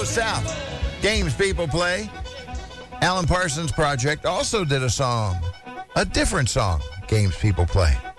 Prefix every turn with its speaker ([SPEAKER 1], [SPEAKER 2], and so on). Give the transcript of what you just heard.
[SPEAKER 1] Goes South. Games people play. Alan Parsons Project also did a song, a different song, Games people play.